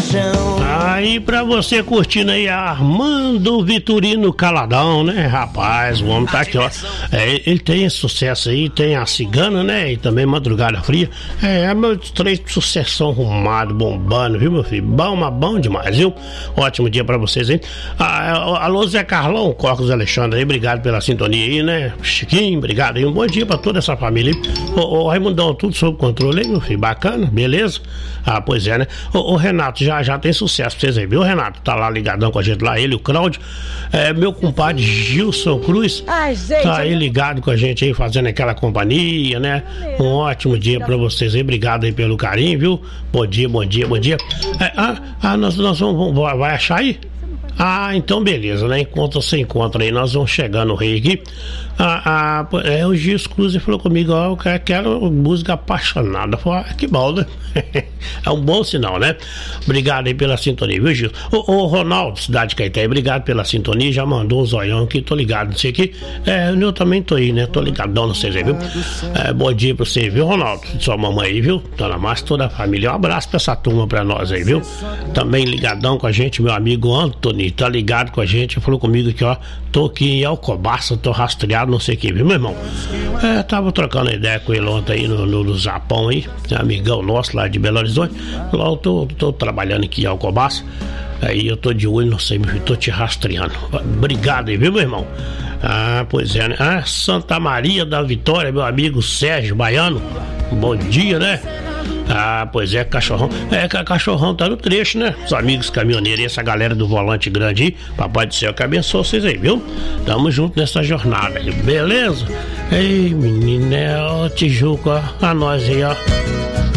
paixão. Aí pra você curtindo aí, Armando Vitorino Caladão, né, rapaz, o homem tá aqui, ó. Ele tem sucesso aí, tem a Cigana, né, e também Madrugada Fria. Meus 3 sucessão arrumado, bombando, viu, meu filho? Bom, mas bom demais, viu? Ótimo dia pra vocês aí. Alô, Zé Carlão, Corcos Alexandre aí, obrigado pela sintonia aí, né? Chiquinho, obrigado aí, um bom dia pra toda essa família aí. Ô, Raimundão, tudo sob controle aí, meu filho? Bacana, beleza? Pois é, né? Ô, Renato, já tem sucesso pra vocês aí, viu, Renato? Tá lá ligadão com a gente lá, ele, o Cláudio. Meu compadre Gilson Cruz. Ai, gente, tá aí ligado com a gente aí, fazendo aquela companhia, né? Um ótimo dia pra vocês aí, obrigado aí pelo carinho, viu? Bom dia, bom dia, bom dia. Nós vamos, vai achar aí? Então beleza, né? Enquanto você encontra aí, nós vamos chegar no Rei aqui. O Gil Cruz falou comigo, eu quero música apaixonada. Eu falei, que bom, né? É um bom sinal, né? Obrigado aí pela sintonia, viu, Gil? Ô, Ronaldo, Cidade de Caeté, obrigado pela sintonia, já mandou um zoião aqui, tô ligado, não sei o que. Eu também tô aí, né? Tô ligadão, não sei, viu? Bom dia pra você, viu, Ronaldo? Sua mamãe aí, viu? Dona Márcia, toda a família. Um abraço pra essa turma pra nós aí, viu? Também ligadão com a gente, meu amigo Antony, tá ligado com a gente, falou comigo que, ó, tô aqui em Alcobaça, tô rastreado, não sei o que, viu, meu irmão? Tava trocando ideia com ele ontem aí no Japão aí, amigão nosso lá de Belo Horizonte. Lá eu tô trabalhando aqui em Alcobaça. Aí eu tô de olho, não sei, meu filho, tô te rastreando. Obrigado aí, viu, meu irmão? Pois é, né? Santa Maria da Vitória, meu amigo Sérgio Baiano. Bom dia, né? Pois é, Cachorrão. Cachorrão tá no trecho, né? Os amigos caminhoneiros e essa galera do volante grande aí. Papai do céu que abençoe vocês aí, viu? Tamo junto nessa jornada aí, beleza? Ei, menina, ó, Tijuca, ó, a nós aí, ó.